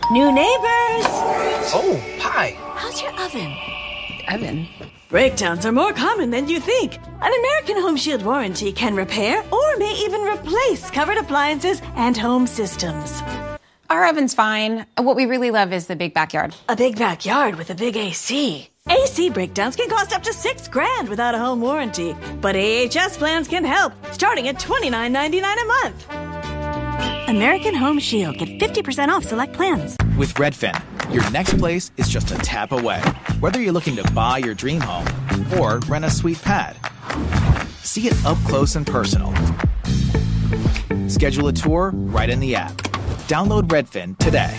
New neighbors. Oh, hi. How's your oven? Evan. Breakdowns are more common than you think. An American Home Shield warranty can repair or may even replace covered appliances and home systems. Our oven's fine. What we really love is the big backyard. A big backyard with a big AC. AC breakdowns can cost up to $6,000 without a home warranty. But AHS plans can help, starting at $29.99 a month. American Home Shield. Get 50% off select plans. With Redfin, your next place is just a tap away. Whether you're looking to buy your dream home or rent a sweet pad, see it up close and personal. Schedule a tour right in the app. Download Redfin today.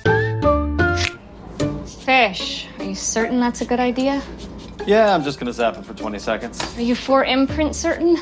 Fish. Are you certain that's a good idea? Yeah, I'm just gonna zap it for 20 seconds. Are you 4imprint certain?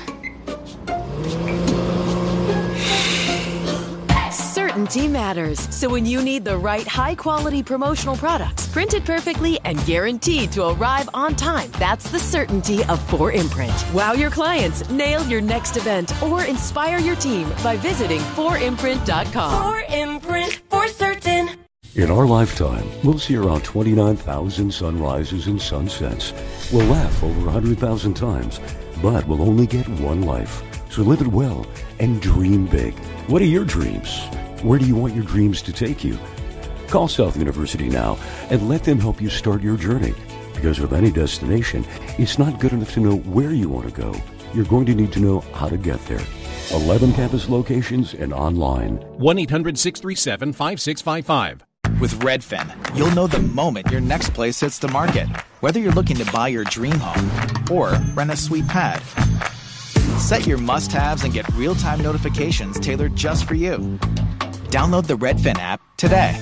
Certainty matters. So when you need the right high-quality promotional products, printed perfectly and guaranteed to arrive on time, that's the certainty of 4imprint. Wow your clients, nail your next event, or inspire your team by visiting 4imprint.com. 4imprint for certain. In our lifetime, we'll see around 29,000 sunrises and sunsets. We'll laugh over 100,000 times, but we'll only get one life. So live it well and dream big. What are your dreams? Where do you want your dreams to take you? Call South University now and let them help you start your journey. Because with any destination, it's not good enough to know where you want to go. You're going to need to know how to get there. 11 campus locations and online. 1-800-637-5655. With Redfin, you'll know the moment your next place hits the market. Whether you're looking to buy your dream home or rent a sweet pad. Set your must-haves and get real-time notifications tailored just for you. Download the Redfin app today.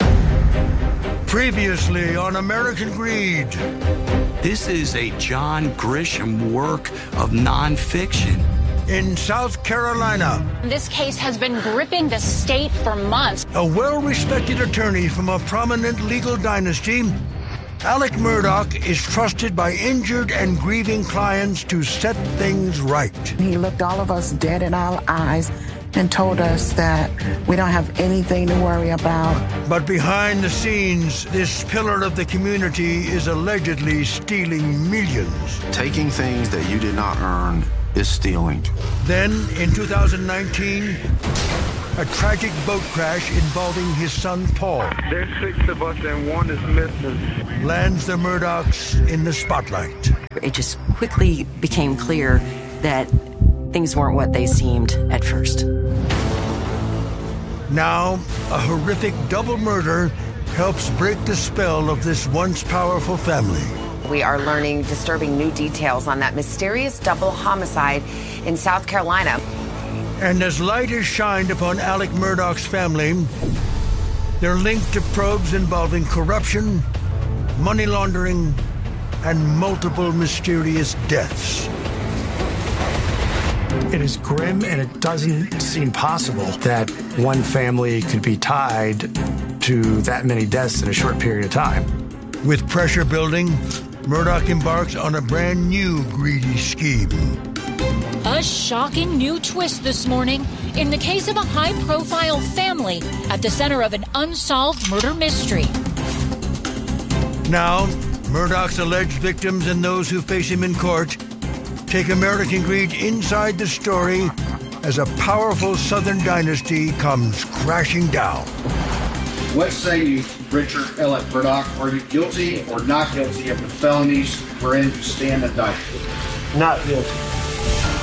Previously on American Greed. This is a John Grisham work of nonfiction. In South Carolina, this case has been gripping the state for months. A well-respected attorney from a prominent legal dynasty, Alec Murdaugh, is trusted by injured and grieving clients to set things right. He looked all of us dead in our eyes and told us that we don't have anything to worry about. But behind the scenes, this pillar of the community is allegedly stealing millions. Taking things that you did not earn is stealing. Then, in 2019, a tragic boat crash involving his son, Paul. There's 6 of us and 1 is missing. Lands the Murdaughs in the spotlight. It just quickly became clear that things weren't what they seemed at first. Now, a horrific double murder helps break the spell of this once powerful family. We are learning disturbing new details on that mysterious double homicide in South Carolina. And as light is shined upon Alec Murdaugh's family, they're linked to probes involving corruption, money laundering, and multiple mysterious deaths. It is grim, and it doesn't seem possible that one family could be tied to that many deaths in a short period of time. With pressure building, Murdaugh embarks on a brand new greedy scheme. A shocking new twist this morning in the case of a high-profile family at the center of an unsolved murder mystery. Now, Murdaugh's alleged victims and those who face him in court take American Greed inside the story as a powerful Southern dynasty comes crashing down. What say you, Richard Alec Murdaugh? Are you guilty or not guilty of the felonies wherein you stand indicted? Not guilty.